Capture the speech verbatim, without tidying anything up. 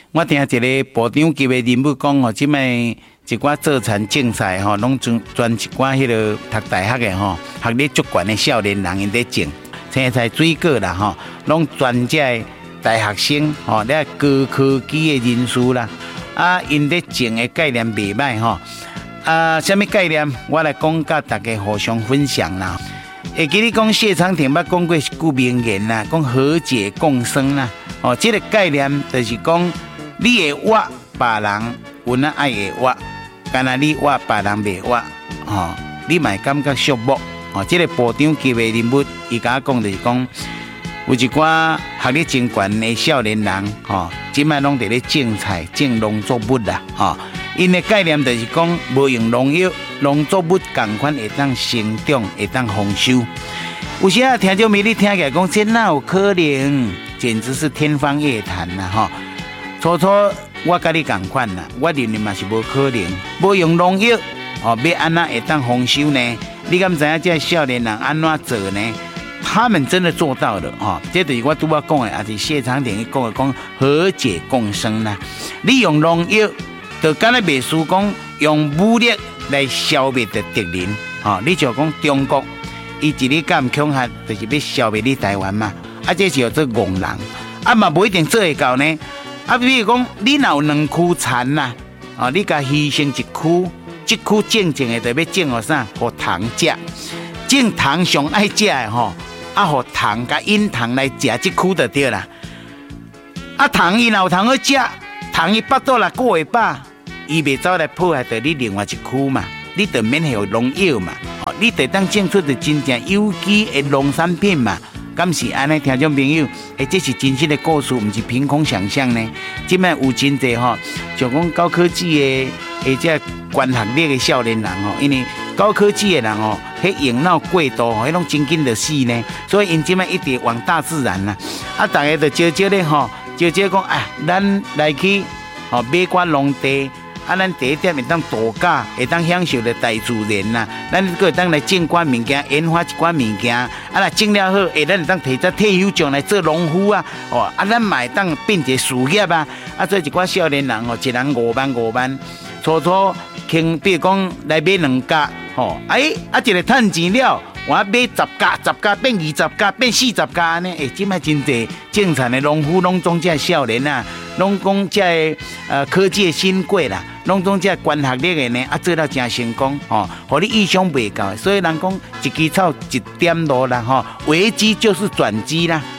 我听一个部长级的人物讲吼，即摆一寡做田种菜吼，拢专专一寡迄个读大学的吼，学历足悬的少年人因在种青菜、水果啦吼，拢专这大学生吼，咧高科技的人士啦，啊，因在种的概念袂歹吼。啊，什么概念？我来讲，甲大家互相分享啦。会记你讲谢长廷捌讲过一句名言啦，讲和解共生啦。哦，这个概念就是讲，你会挖别人，有那爱会挖，干那你挖别人袂挖，哦，你嘛感觉寂寞。哦，这个部长级的人物，伊甲我讲就是讲，有一寡学历真悬的少年人，吼，即摆拢伫咧种菜、种农作物啦，吼。因的概念就是讲，无用农药、农作物同款会当生长、会当丰收。有时啊，听众朋友你听起来讲，这哪有可能？简直是天方夜谭啦！吼，初初我甲你同款啦，我认为嘛是无可能，无用农药，哦，要安那会当丰收呢？你敢知影这少年人安怎做呢？他们真的做到了哦！这就是我拄仔讲的，也是谢长廷讲的，讲和解共生啦。你用农药。就敢若袂输讲用武力来消灭的敌人，吼、哦！你就讲中国，伊一日敢恐吓，就是要消灭你台湾嘛？啊，这是叫做戆人，啊嘛不一定做会到呢。啊，比如讲，你若有两区田啦，哦，你甲牺牲一区，一区种种的，就要种互啥？互虫食，种虫上爱食的吼，啊，互虫甲引虫来食，这区就对啦。啊，虫伊若有虫好食。虫伊腹肚若过会饱，伊袂走来破坏到你另外一区嘛，你就免有农药嘛，哦，你得当种出的真正有机的农产品嘛，敢是安尼？听众朋友，诶，这是真实的故事，唔是凭空想象呢。即摆有真侪吼，像讲高科技的，或者高学历的少年人吼，因为高科技的人吼，迄用脑过度吼，迄拢真紧就死呢。所以因即摆一直往大自然啦，啊，大家就少少咧吼。就即讲，哎，咱来去哦买寡农地，啊，咱第一点会当度假，会当享受着大自然呐。咱个会当来种寡物件，研发一寡物件，啊，来种了好，哎，咱会当摕只退休奖来做农夫啊，哦，啊，咱嘛会当变一个事业啊，啊，做一寡少年人哦，一人五万五万，初初轻，比如讲来买两家，哦，哎，啊，一个趁钱了。我买十家，十家变二十家，变四十家呢？诶，即摆真侪种田的农夫，拢总这少年啊，拢讲这呃科技的新贵啦，拢总这高学历的呢，啊做到真成功哦，互你意想袂到，所以人讲一枝草一点露啦，吼，危机就是转机啦。